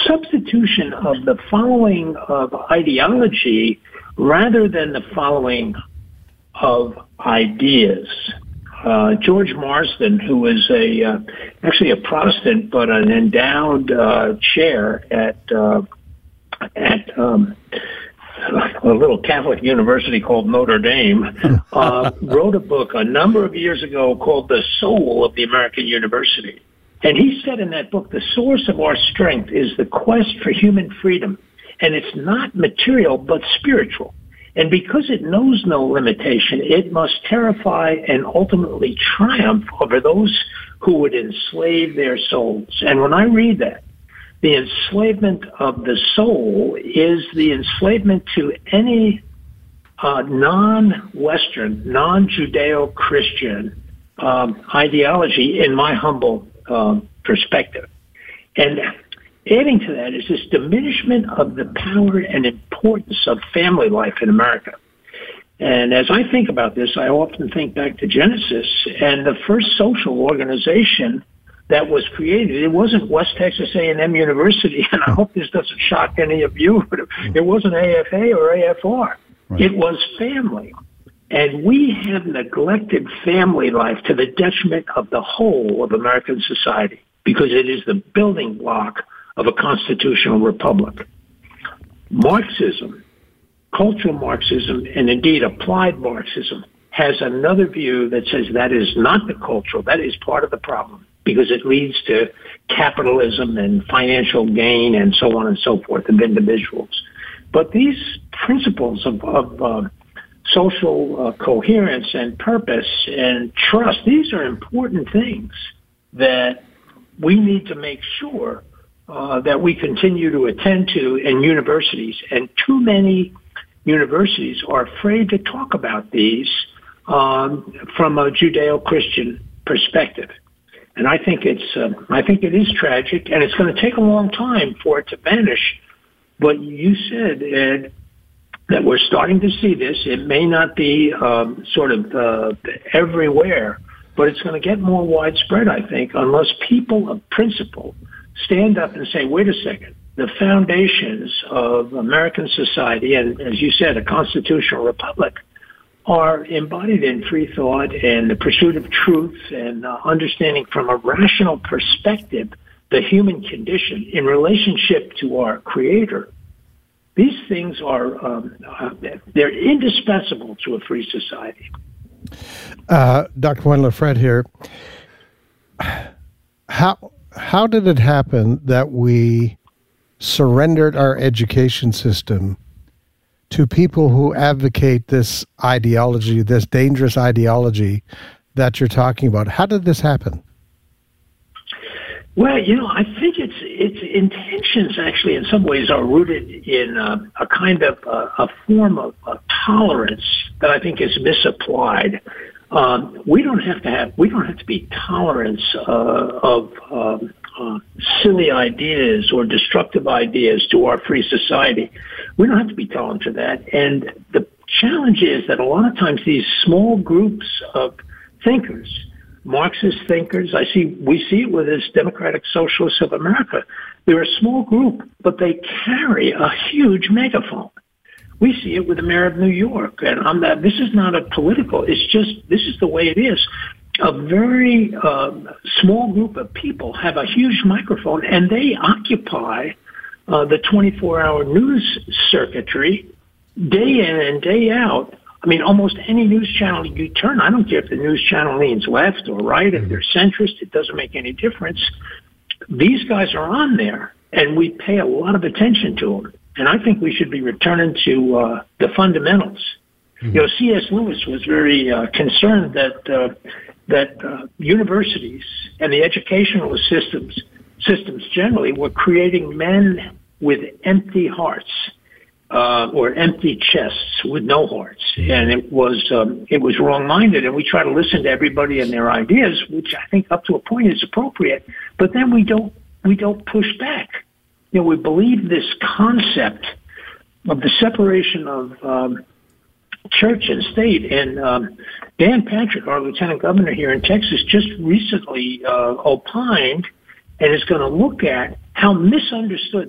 substitution of the following of ideology rather than the following of ideas. George Marsden, who was actually a Protestant but an endowed chair at a little Catholic university called Notre Dame, wrote a book a number of years ago called The Soul of the American University. And he said in that book, the source of our strength is the quest for human freedom. And it's not material, but spiritual. And because it knows no limitation, it must terrify and ultimately triumph over those who would enslave their souls. And when I read that, the enslavement of the soul is the enslavement to any non-Western, non-Judeo-Christian ideology, in my humble perspective. And adding to that is this diminishment of the power and importance of family life in America. And as I think about this, I often think back to Genesis and the first social organization that was created. It wasn't West Texas A&M University, and I hope this doesn't shock any of you, but it wasn't AFA or AFR. Right. It was family. And we have neglected family life to the detriment of the whole of American society because it is the building block of a constitutional republic. Marxism, cultural Marxism, and indeed applied Marxism has another view that says that is not the cultural, that is part of the problem, because it leads to capitalism and financial gain and so on and so forth of individuals. But these principles of social coherence and purpose and trust, these are important things that we need to make sure that we continue to attend to in universities. And too many universities are afraid to talk about these from a Judeo-Christian perspective. And I think it is tragic, and it's going to take a long time for it to vanish. But you said, Ed, that we're starting to see this. It may not be everywhere, but it's going to get more widespread, I think, unless people of principle stand up and say, wait a second, the foundations of American society, and as you said, a constitutional republic, are embodied in free thought and the pursuit of truth and understanding from a rational perspective the human condition in relationship to our Creator. These things are they're indispensable to a free society. Dr. Wendell Fred here. How did it happen that we surrendered our education system to people who advocate this ideology, this dangerous ideology that you're talking about? How did this happen? Well, I think its intentions actually in some ways are rooted in a kind of a form of tolerance that I think is misapplied. We don't have to be tolerant of silly ideas or destructive ideas to our free society. We don't have to be tolerant of that. And the challenge is that a lot of times these small groups of thinkers, Marxist thinkers, we see it with this Democratic Socialists of America. They're a small group, but they carry a huge megaphone. We see it with the mayor of New York, and this is not a political. It's just this is the way it is. A very small group of people have a huge microphone, and they occupy the 24-hour news circuitry day in and day out. I mean, almost any news channel you turn, I don't care if the news channel leans left or right, if they're centrist, it doesn't make any difference. These guys are on there, and we pay a lot of attention to them. And I think we should be returning to the fundamentals. Mm-hmm. C.S. Lewis was very concerned that universities and the educational systems generally were creating men with empty hearts. Or empty chests with no hearts, and it was wrong-minded. And we try to listen to everybody and their ideas, which I think up to a point is appropriate. But then we don't push back. We believe this concept of the separation of church and state. And Dan Patrick, our lieutenant governor here in Texas, just recently opined and is going to look at how misunderstood